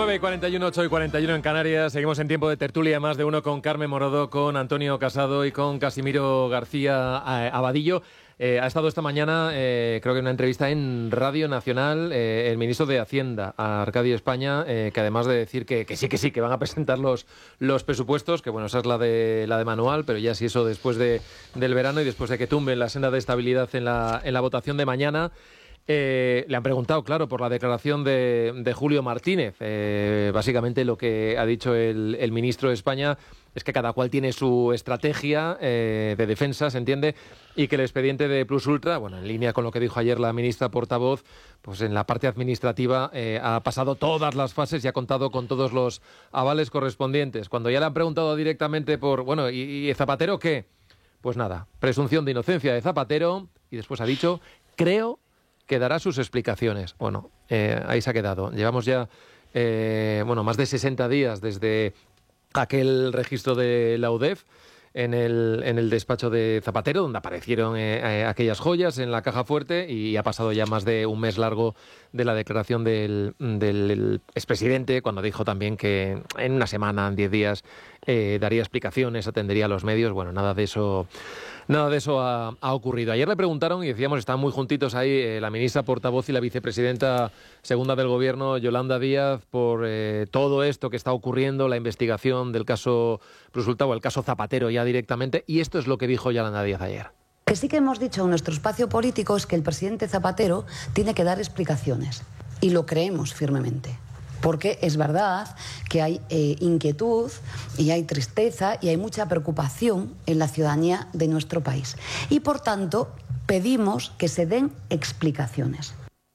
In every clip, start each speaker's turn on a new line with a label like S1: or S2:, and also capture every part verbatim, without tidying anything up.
S1: nueve y cuarenta y uno, ocho y cuarenta y uno en Canarias. Seguimos en tiempo de tertulia, más de uno, con Carmen Morodo, con Antonio Casado y con Casimiro García eh, Abadillo. Eh, ha estado esta mañana, eh, creo que en una entrevista en Radio Nacional, eh, el ministro de Hacienda, Arcadio España, eh, que además de decir que, que sí, que sí, que van a presentar los, los presupuestos, que bueno, esa es la de, la de manual, pero ya si eso después de, del verano y después de que tumben la senda de estabilidad en la, en la votación de mañana. Eh, le han preguntado, claro, por la declaración de, de Julio Martínez. Eh, básicamente lo que ha dicho el, el ministro de España es que cada cual tiene su estrategia eh, de defensa, se entiende, y que el expediente de Plus Ultra, bueno, en línea con lo que dijo ayer la ministra portavoz, pues en la parte administrativa eh, ha pasado todas las fases y ha contado con todos los avales correspondientes. Cuando ya le han preguntado directamente por, bueno, ¿y, y Zapatero qué? Pues nada, presunción de inocencia de Zapatero, y después ha dicho, creo que dará sus explicaciones. Bueno, eh, ahí se ha quedado. Llevamos ya eh, bueno, más de sesenta días desde aquel registro de la U D E F en el, en el despacho de Zapatero, donde aparecieron eh, eh, aquellas joyas en la caja fuerte, y ha pasado ya más de un mes largo de la declaración del, del expresidente, cuando dijo también que en una semana, en diez días, eh, daría explicaciones, atendería a los medios. Bueno, nada de eso... Nada de eso ha, ha ocurrido. Ayer le preguntaron, y decíamos, están muy juntitos ahí, eh, la ministra portavoz y la vicepresidenta segunda del Gobierno, Yolanda Díaz, por eh, todo esto que está ocurriendo, la investigación del caso Plus Ultra o el caso Zapatero ya directamente, y esto es lo que dijo Yolanda Díaz ayer.
S2: Que sí que hemos dicho en nuestro espacio político es que el presidente Zapatero tiene que dar explicaciones, y lo creemos firmemente. Porque es verdad que hay eh, inquietud y hay tristeza y hay mucha preocupación en la ciudadanía de nuestro país. Y por tanto, pedimos que se den explicaciones.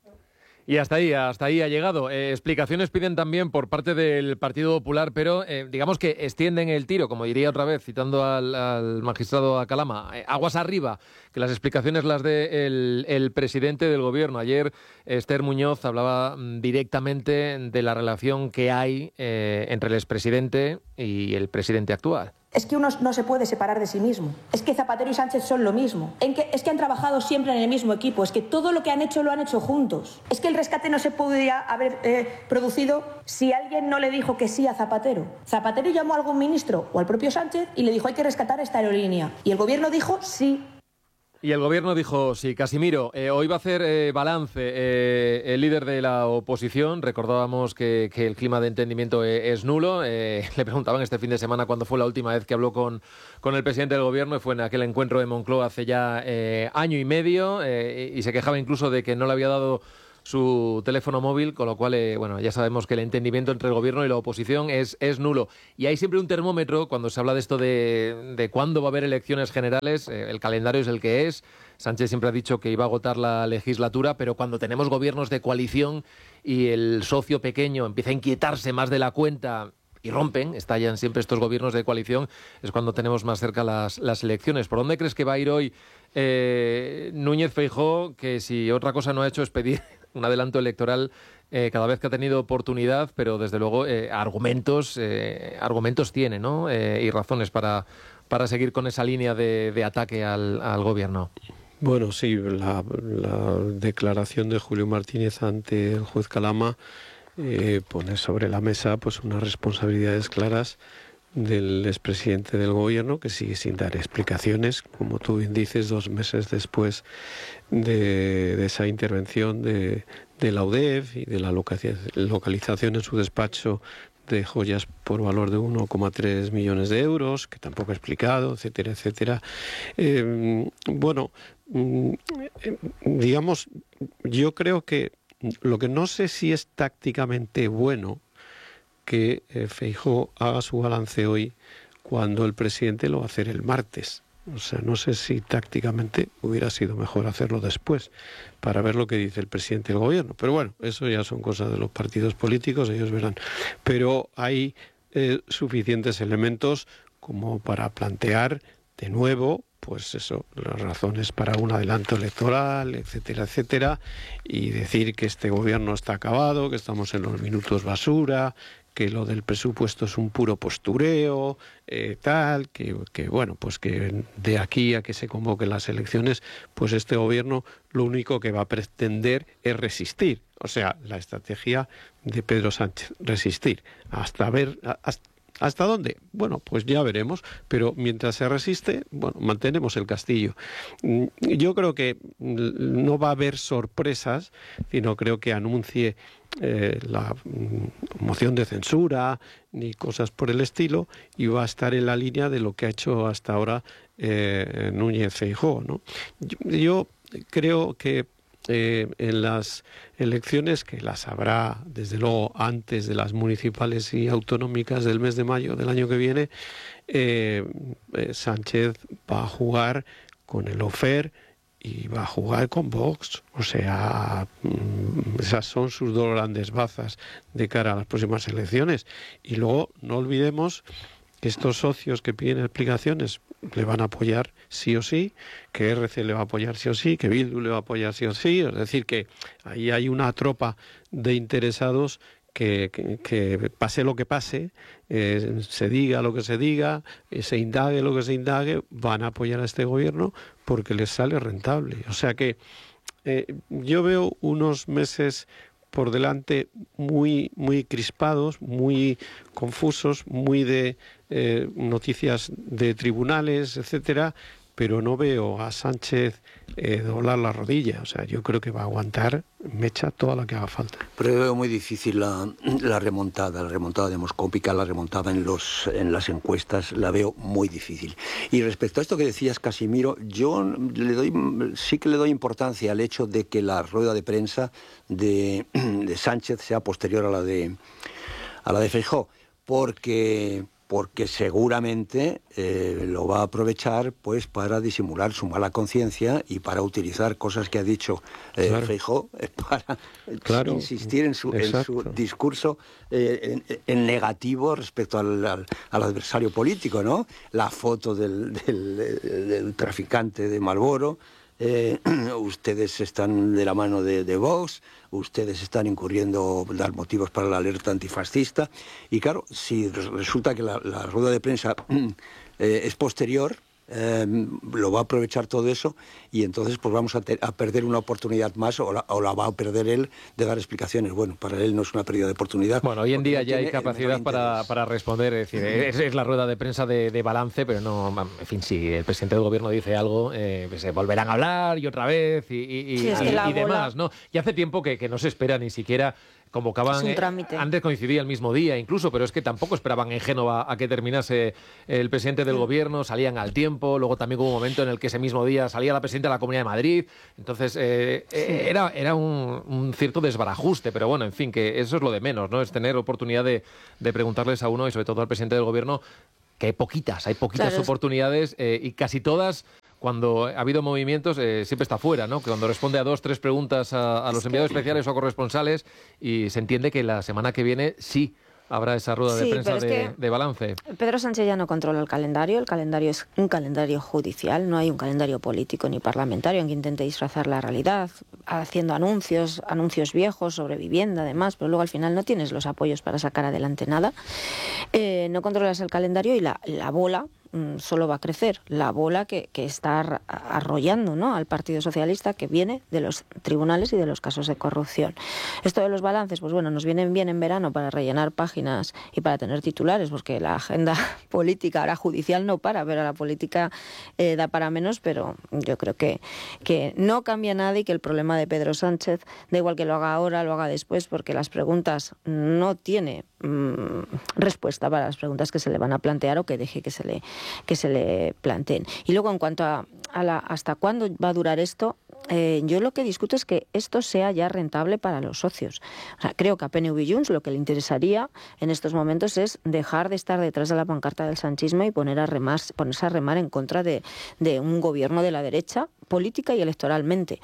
S1: Y hasta ahí, hasta ahí ha llegado. Eh, explicaciones piden también por parte del Partido Popular, pero eh, digamos que extienden el tiro, como diría otra vez, citando al, al magistrado Acalama, eh, aguas arriba, que las explicaciones las dé el, el presidente del Gobierno. Ayer Esther Muñoz hablaba directamente de la relación que hay eh, entre el expresidente y el presidente actual.
S3: Es que uno no se puede separar de sí mismo. Es que Zapatero y Sánchez son lo mismo. En que, es que han trabajado siempre en el mismo equipo. Es que todo lo que han hecho lo han hecho juntos. Es que el rescate no se podría haber eh, producido si alguien no le dijo que sí a Zapatero. Zapatero llamó a algún ministro o al propio Sánchez y le dijo hay que rescatar esta aerolínea. Y el gobierno dijo sí.
S1: Y el Gobierno dijo, sí, Casimiro, eh, hoy va a hacer eh, balance eh, el líder de la oposición. Recordábamos que, que el clima de entendimiento eh, es nulo. Eh, le preguntaban este fin de semana cuándo fue la última vez que habló con, con el presidente del Gobierno, y fue en aquel encuentro de Moncloa hace ya eh, año y medio, eh, y se quejaba incluso de que no le había dado su teléfono móvil, con lo cual, eh, bueno, ya sabemos que el entendimiento entre el Gobierno y la oposición es, es nulo. Y hay siempre un termómetro cuando se habla de esto de, de cuándo va a haber elecciones generales. Eh, el calendario es el que es. Sánchez siempre ha dicho que iba a agotar la legislatura, pero cuando tenemos gobiernos de coalición y el socio pequeño empieza a inquietarse más de la cuenta y rompen, estallan siempre estos gobiernos de coalición, es cuando tenemos más cerca las, las elecciones. ¿Por dónde crees que va a ir hoy eh, Núñez Feijóo, que si otra cosa no ha hecho es pedir un adelanto electoral eh, cada vez que ha tenido oportunidad, pero desde luego eh, argumentos eh, argumentos tiene, ¿no? Eh, y razones para, para seguir con esa línea de, de ataque al, al gobierno?
S4: Bueno, sí, la, la declaración de Julio Martínez ante el juez Calama eh, pone sobre la mesa pues unas responsabilidades claras del expresidente del Gobierno, que sigue sin dar explicaciones, como tú bien dices, dos meses después de, de esa intervención de, de la U D E F y de la localización en su despacho de joyas por valor de uno coma tres millones de euros, que tampoco ha explicado, etcétera, etcétera. Eh, bueno, digamos, yo creo que lo que no sé si es tácticamente bueno que eh, Feijóo haga su balance hoy cuando el presidente lo va a hacer el martes. O sea, no sé si tácticamente hubiera sido mejor hacerlo después para ver lo que dice el presidente del Gobierno. Pero bueno, eso ya son cosas de los partidos políticos, ellos verán. Pero hay eh, suficientes elementos como para plantear de nuevo pues eso, las razones para un adelanto electoral, etcétera, etcétera, y decir que este gobierno está acabado, que estamos en los minutos basura, que lo del presupuesto es un puro postureo, eh, tal, que, que bueno, pues que de aquí a que se convoquen las elecciones, pues este gobierno lo único que va a pretender es resistir. O sea, la estrategia de Pedro Sánchez, resistir. Hasta ver, hasta, ¿hasta dónde? Bueno, pues ya veremos, pero mientras se resiste, bueno, mantenemos el castillo. Yo creo que no va a haber sorpresas, sino creo que anuncie Eh, la mm, moción de censura ni cosas por el estilo, y va a estar en la línea de lo que ha hecho hasta ahora eh, Núñez Feijóo, ¿no? Yo, yo creo que eh, en las elecciones, que las habrá desde luego antes de las municipales y autonómicas del mes de mayo del año que viene, eh, eh, Sánchez va a jugar con el Ofer y va a jugar con Vox. O sea, esas son sus dos grandes bazas de cara a las próximas elecciones. Y luego no olvidemos que estos socios que piden explicaciones le van a apoyar sí o sí, que R C le va a apoyar sí o sí, que Bildu le va a apoyar sí o sí. Es decir, que ahí hay una tropa de interesados que, que, que pase lo que pase, eh, se diga lo que se diga, eh, se indague lo que se indague, van a apoyar a este gobierno porque les sale rentable. O sea que eh, yo veo unos meses por delante muy, muy crispados, muy confusos, muy de eh, noticias de tribunales, etcétera, pero no veo a Sánchez eh, doblar la rodilla. O sea, yo creo que va a aguantar mecha toda la que haga falta.
S5: Pero yo veo muy difícil la, la remontada, la remontada demoscópica, la remontada en, los, en las encuestas, la veo muy difícil. Y respecto a esto que decías, Casimiro, yo le doy, sí que le doy importancia al hecho de que la rueda de prensa de, de Sánchez sea posterior a la de, a la de Feijóo, porque... porque seguramente eh, lo va a aprovechar pues para disimular su mala conciencia y para utilizar cosas que ha dicho eh, claro. Feijóo eh, para claro. insistir en su, en su discurso eh, en, en negativo respecto al, al, al adversario político, ¿no? La foto del, del, del traficante de Marlboro. Eh, ustedes están de la mano de, de Vox, ustedes están incurriendo, dar motivos para la alerta antifascista, y claro, si resulta que la, la rueda de prensa eh, es posterior, eh, lo va a aprovechar todo eso, y entonces pues vamos a, te, a perder una oportunidad más, o la, o la va a perder él de dar explicaciones. Bueno, para él no es una pérdida de oportunidad.
S1: Bueno, hoy en día ya hay capacidad para, para responder, es decir, es, es la rueda de prensa de, de balance, pero no, en fin, si el presidente del gobierno dice algo, eh, pues se volverán a hablar y otra vez y, y, sí, y, y, y demás, ¿no? Y hace tiempo que, que no se espera ni siquiera. Convocaban, eh, antes coincidía el mismo día incluso, pero es que tampoco esperaban en Génova a que terminase el presidente del gobierno, salían al tiempo, luego también hubo un momento en el que ese mismo día salía la presidenta de la Comunidad de Madrid, entonces eh, sí. eh, era, era un, un cierto desbarajuste, pero bueno, en fin, que eso es lo de menos, ¿no? Es tener oportunidad de, de preguntarles a uno y sobre todo al presidente del gobierno, que hay poquitas, hay poquitas claro, oportunidades eh, y casi todas... Cuando ha habido movimientos, eh, siempre está fuera, ¿no? Que cuando responde a dos, tres preguntas a, a los enviados especiales o a corresponsales, y se entiende que la semana que viene sí habrá esa rueda sí, de prensa de, de balance.
S6: Pedro Sánchez ya no controla el calendario. El calendario es un calendario judicial, no hay un calendario político ni parlamentario en que intente disfrazar la realidad, haciendo anuncios, anuncios viejos sobre vivienda, además, pero luego al final no tienes los apoyos para sacar adelante nada. Eh, no controlas el calendario y la, la bola solo va a crecer, la bola que, que está arrollando, ¿no?, al Partido Socialista, que viene de los tribunales y de los casos de corrupción. Esto de los balances, pues bueno, nos vienen bien en verano para rellenar páginas y para tener titulares, porque la agenda política, ahora judicial, no para, pero la política eh, da para menos, pero yo creo que, que no cambia nada y que el problema de Pedro Sánchez, da igual que lo haga ahora, lo haga después, porque las preguntas no tiene mmm, respuesta para las preguntas que se le van a plantear o que deje que se le que se le planteen. Y luego, en cuanto a, a la, hasta cuándo va a durar esto, eh, yo lo que discuto es que esto sea ya rentable para los socios. O sea, creo que a P N V i Junts lo que le interesaría en estos momentos es dejar de estar detrás de la pancarta del sanchismo y poner a remar, ponerse a remar en contra de, de un gobierno de la derecha, política y electoralmente.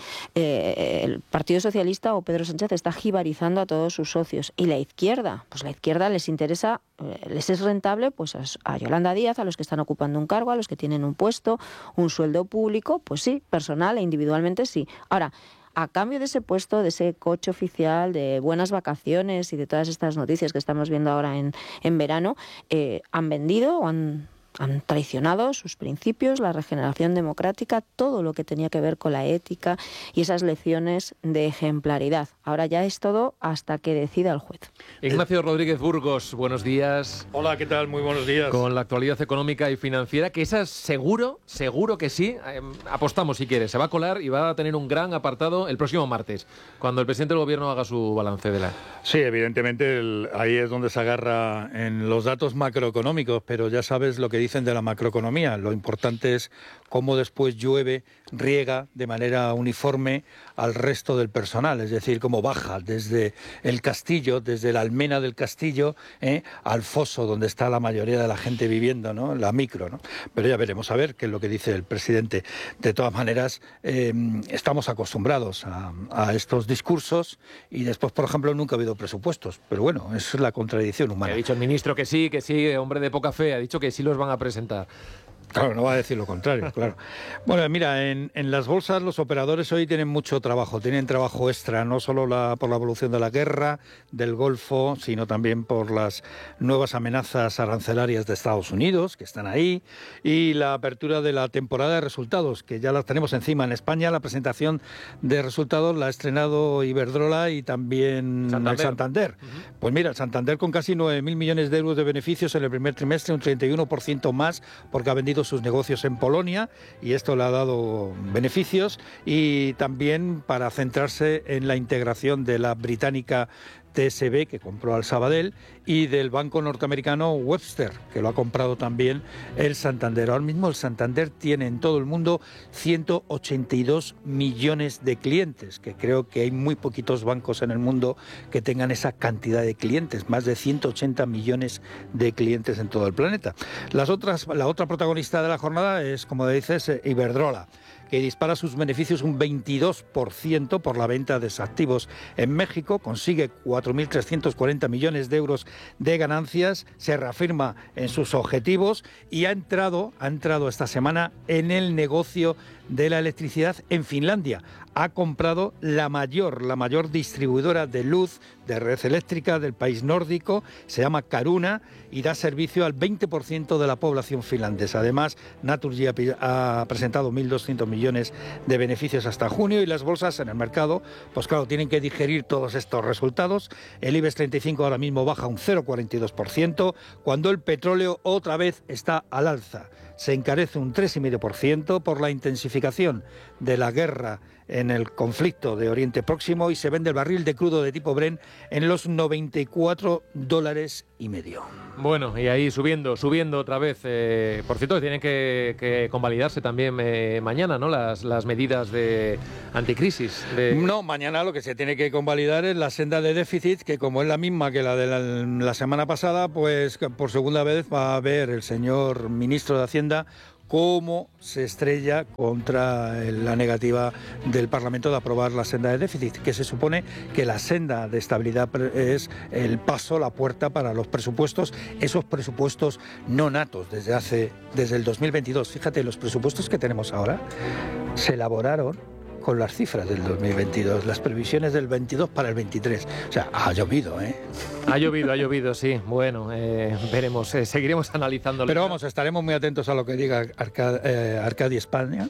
S6: Eh, el Partido Socialista o Pedro Sánchez está jibarizando a todos sus socios. Y la izquierda, pues la izquierda les interesa, eh, les es rentable pues a, a Yolanda Díaz, a los que están ocupando un cargo, a los que tienen un puesto, un sueldo público, pues sí, personal e individualmente sí. Ahora, a cambio de ese puesto, de ese coche oficial, de buenas vacaciones y de todas estas noticias que estamos viendo ahora en, en verano, eh, han vendido o han... han traicionado sus principios, la regeneración democrática, todo lo que tenía que ver con la ética y esas lecciones de ejemplaridad. Ahora ya es todo hasta que decida el juez.
S1: Ignacio Rodríguez Burgos, buenos días.
S7: Hola, ¿qué tal? Muy buenos días.
S1: Con la actualidad económica y financiera, que esa seguro, seguro que sí, eh, apostamos si quieres, se va a colar y va a tener un gran apartado el próximo martes, cuando el presidente del gobierno haga su balance de la...
S7: Sí, evidentemente el, ahí es donde se agarra en los datos macroeconómicos, pero ya sabes lo que dicen de la macroeconomía. Lo importante es cómo después llueve, riega de manera uniforme al resto del personal, es decir, cómo baja desde el castillo, desde la almena del castillo, ¿eh? al foso donde está la mayoría de la gente viviendo, ¿no? La micro, ¿no? Pero ya veremos a ver qué es lo que dice el presidente. De todas maneras, eh, estamos acostumbrados a, a estos discursos y después, por ejemplo, nunca ha habido presupuestos, pero bueno, es la contradicción humana.
S1: Ha dicho el ministro que sí, que sí, hombre de poca fe, ha dicho que sí los van a presentar.
S7: Claro, no va a decir lo contrario, claro. Bueno, mira, en, en las bolsas los operadores hoy tienen mucho trabajo, tienen trabajo extra, no solo la, por la evolución de la guerra, del Golfo, sino también por las nuevas amenazas arancelarias de Estados Unidos, que están ahí, y la apertura de la temporada de resultados, que ya la tenemos encima en España. La presentación de resultados la ha estrenado Iberdrola y también
S1: Santander.
S7: el Santander. Uh-huh. Pues mira, el Santander con casi nueve mil millones de euros de beneficios en el primer trimestre, un treinta y uno por ciento más, porque ha vendido sus negocios en Polonia y esto le ha dado beneficios, y también para centrarse en la integración de la británica T S B, que compró al Sabadell, y del banco norteamericano Webster, que lo ha comprado también el Santander. Ahora mismo el Santander tiene en todo el mundo ciento ochenta y dos millones de clientes, que creo que hay muy poquitos bancos en el mundo que tengan esa cantidad de clientes, más de ciento ochenta millones de clientes en todo el planeta. Las otras, la otra protagonista de la jornada es, como dices, Iberdrola, que dispara sus beneficios un veintidós por ciento por la venta de sus activos en México, consigue cuatro mil trescientos cuarenta millones de euros de ganancias, se reafirma en sus objetivos y ha entrado, ha entrado esta semana en el negocio de la electricidad en Finlandia. Ha comprado la mayor, la mayor distribuidora de luz de red eléctrica del país nórdico, se llama Caruna, y da servicio al veinte por ciento de la población finlandesa. Además, Naturgy ha presentado mil doscientos millones de beneficios hasta junio, y las bolsas en el mercado, pues claro, tienen que digerir todos estos resultados. El IBEX treinta y cinco ahora mismo baja un cero coma cuarenta y dos por ciento, cuando el petróleo otra vez está al alza. Se encarece un tres coma cinco por ciento por la intensificación de la guerra en el conflicto de Oriente Próximo, y se vende el barril de crudo de tipo Brent en los noventa y cuatro dólares y medio.
S1: Bueno, y ahí subiendo, subiendo otra vez. Eh, por cierto, tienen que, que convalidarse también eh, mañana, ¿no? Las, las medidas de anticrisis. De...
S7: No, mañana lo que se tiene que convalidar es la senda de déficit, que como es la misma que la de la, la semana pasada, pues por segunda vez va a ver el señor ministro de Hacienda cómo se estrella contra la negativa del Parlamento de aprobar la senda de déficit, que se supone que la senda de estabilidad es el paso, la puerta para los presupuestos, esos presupuestos no natos desde hace, desde el dos mil veintidós. Fíjate, los presupuestos que tenemos ahora se elaboraron con las cifras del dos mil veintidós, las previsiones del veintidós para el veintitrés. O sea, ha llovido, ¿eh?
S1: Ha llovido, ha llovido, sí. Bueno, eh, veremos, eh, seguiremos analizando.
S7: Pero vamos, estaremos muy atentos a lo que diga Arcadi, eh, Arcadi España,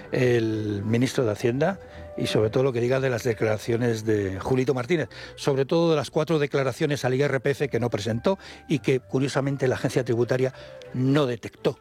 S7: el ministro de Hacienda, y sobre todo lo que diga de las declaraciones de Julito Martínez, sobre todo de las cuatro declaraciones al I R P F que no presentó y que, curiosamente, la agencia tributaria no detectó.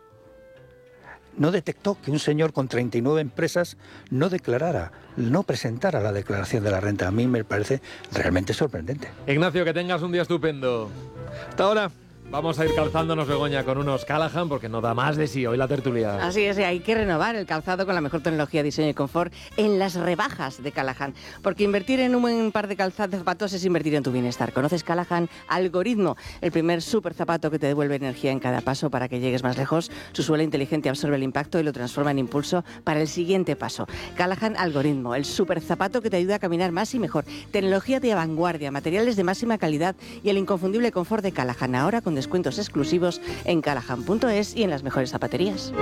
S7: No detectó que un señor con treinta y nueve empresas no declarara, no presentara la declaración de la renta. A mí me parece realmente sorprendente.
S1: Ignacio, que tengas un día estupendo.
S7: Hasta ahora.
S1: Vamos a ir calzándonos, Begoña, con unos Callahan porque no da más de sí hoy la tertulia.
S8: Así es, hay que renovar el calzado con la mejor tecnología, diseño y confort en las rebajas de Callahan. Porque invertir en un buen par de calzados de zapatos es invertir en tu bienestar. ¿Conoces Callahan Algoritmo? El primer super zapato que te devuelve energía en cada paso para que llegues más lejos. Su suela inteligente absorbe el impacto y lo transforma en impulso para el siguiente paso. Callahan Algoritmo, el super zapato que te ayuda a caminar más y mejor. Tecnología de vanguardia, materiales de máxima calidad y el inconfundible confort de Callahan. Ahora con descuentos exclusivos en callahan punto es y en las mejores zapaterías.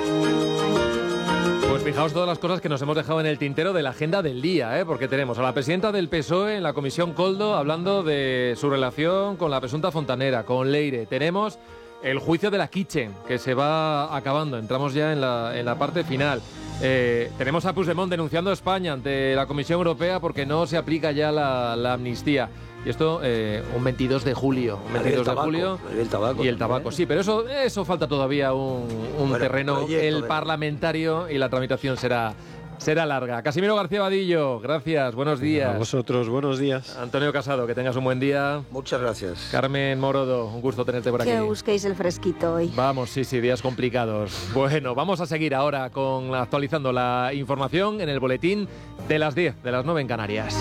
S1: Pues fijaos todas las cosas que nos hemos dejado en el tintero de la agenda del día, ¿eh? Porque tenemos a la presidenta del P S O E en la Comisión Koldo hablando de su relación con la presunta fontanera, con Leire. Tenemos el juicio de la Kitchen, que se va acabando. Entramos ya en la, en la parte final. Eh, tenemos a Puigdemont denunciando a España ante la Comisión Europea porque no se aplica ya la, la amnistía. Y esto eh, un veintidós de julio. Un veintidós de julio.
S5: El tabaco,
S1: y el tabaco, sí, pero eso, eso falta todavía un, un bueno, terreno. Proyecto, el parlamentario y la tramitación será, será larga. Casimiro García Vadillo, gracias, buenos días.
S4: A vosotros, buenos días.
S1: Antonio Casado, que tengas un buen día.
S5: Muchas gracias.
S1: Carmen Morodo, un gusto tenerte por aquí.
S6: Que busquéis el fresquito hoy.
S1: Vamos, sí, sí, días complicados. Bueno, vamos a seguir ahora con actualizando la información en el boletín de las diez, de las nueve en Canarias.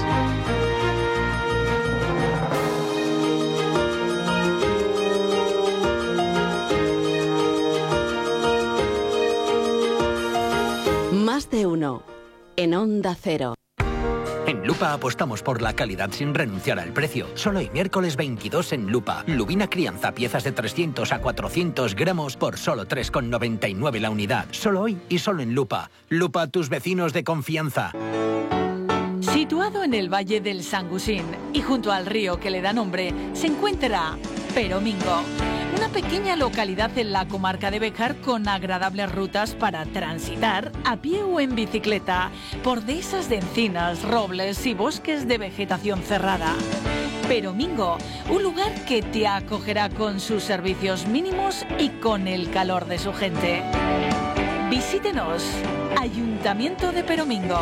S9: Más de uno, en Onda Cero.
S10: En Lupa apostamos por la calidad sin renunciar al precio. Solo hoy miércoles veintidós en Lupa. Lubina crianza, piezas de trescientos a cuatrocientos gramos por solo tres con noventa y nueve la unidad. Solo hoy y solo en Lupa. Lupa, tus vecinos de confianza.
S11: Situado en el Valle del Sangusín y junto al río que le da nombre, se encuentra Peromingo. Una pequeña localidad en la comarca de Béjar con agradables rutas para transitar a pie o en bicicleta por dehesas de encinas, robles y bosques de vegetación cerrada. Peromingo, un lugar que te acogerá con sus servicios mínimos y con el calor de su gente. Visítenos, Ayuntamiento de Peromingo.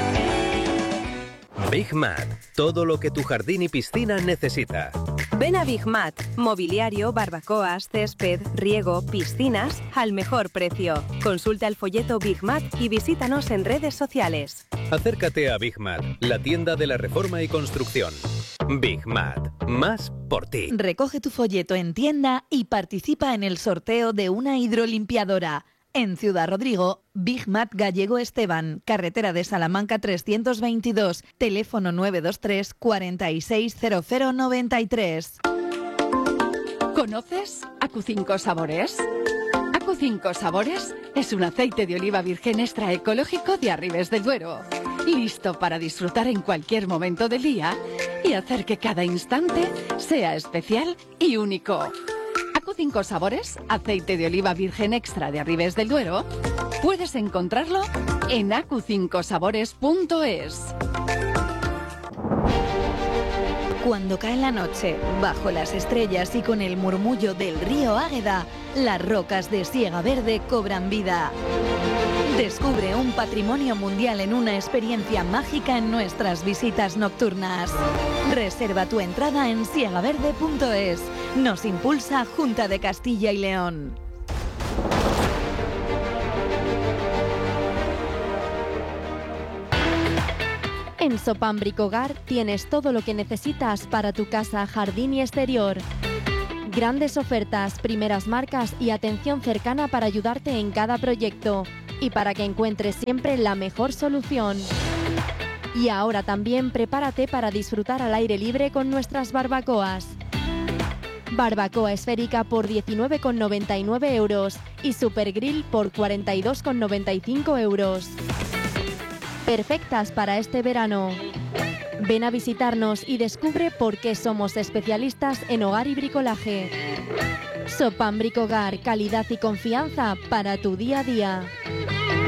S12: Big Mat, todo lo que tu jardín y piscina necesita.
S13: Ven a Big Mat, mobiliario, barbacoas, césped, riego, piscinas, al mejor precio. Consulta el folleto Big Mat y visítanos en redes sociales.
S12: Acércate a Big Mat, la tienda de la reforma y construcción. Big Mat, más por ti.
S14: Recoge tu folleto en tienda y participa en el sorteo de una hidrolimpiadora. En Ciudad Rodrigo, Big Mat Gallego Esteban, carretera de Salamanca trescientos veintidós, teléfono nueve dos tres, cuarenta y seis, cero cero noventa y tres.
S15: ¿Conoces Acu cinco Sabores? Acu cinco Sabores es un aceite de oliva virgen extra ecológico de Arribes del Duero, listo para disfrutar en cualquier momento del día y hacer que cada instante sea especial y único. Acu cinco Sabores, aceite de oliva virgen extra de Arribes del Duero, puedes encontrarlo en acu cinco sabores punto es.
S14: Cuando cae la noche, bajo las estrellas y con el murmullo del río Águeda, las rocas de Siega Verde cobran vida. Descubre un patrimonio mundial en una experiencia mágica en nuestras visitas nocturnas. Reserva tu entrada en siega verde punto es. Nos impulsa Junta de Castilla y León.
S16: En Sopam Bricogar tienes todo lo que necesitas para tu casa, jardín y exterior. Grandes ofertas, primeras marcas y atención cercana para ayudarte en cada proyecto y para que encuentres siempre la mejor solución. Y ahora también prepárate para disfrutar al aire libre con nuestras barbacoas. Barbacoa esférica por diecinueve con noventa y nueve euros y Super Grill por cuarenta y dos con noventa y cinco euros. Perfectas para este verano. Ven a visitarnos y descubre por qué somos especialistas en hogar y bricolaje. Sopam Bricogar, calidad y confianza para tu día a día.